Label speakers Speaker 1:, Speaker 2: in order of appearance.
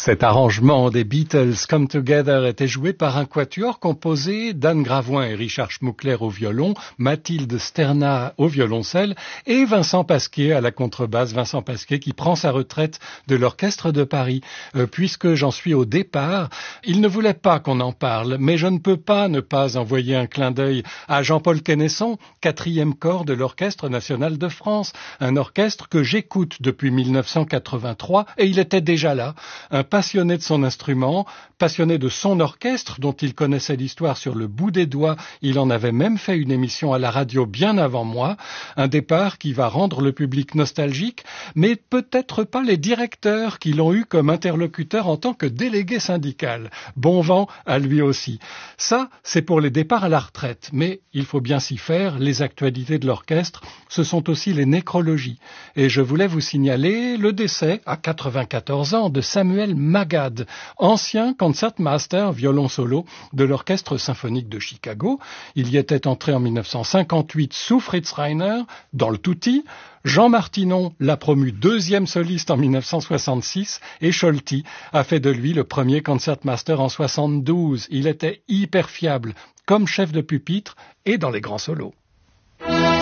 Speaker 1: Cet arrangement des Beatles Come Together était joué par un quatuor composé d'Anne Gravoin et Richard Schmuckler au violon, Mathilde Sterna au violoncelle et Vincent Pasquier à la contrebasse. Vincent Pasquier qui prend sa retraite de l'Orchestre de Paris. Puisque j'en suis au départ, il ne voulait pas qu'on en parle, mais je ne peux pas ne pas envoyer un clin d'œil à Jean-Paul Quenesson, 4e corps de l'Orchestre national de France, un orchestre que j'écoute depuis 1983 et il était déjà là. Un passionné de son instrument, passionné de son orchestre dont il connaissait l'histoire sur le bout des doigts, il en avait même fait une émission à la radio bien avant moi, un départ qui va rendre le public nostalgique, mais peut-être pas les directeurs qui l'ont eu comme interlocuteur en tant que délégué syndical. Bon vent à lui aussi. Ça, c'est pour les départs à la retraite, mais il faut bien s'y faire, les actualités de l'orchestre, ce sont aussi les nécrologies. Et je voulais vous signaler le décès, à 94 ans, de Samuel Magad, ancien concertmaster violon solo de l'Orchestre symphonique de Chicago. Il y était entré en 1958 sous Fritz Reiner, dans le Tutti. Jean Martinon l'a promu 2e soliste en 1966 et Scholti a fait de lui le premier concertmaster en 72. Il était hyper fiable, comme chef de pupitre et dans les grands solos.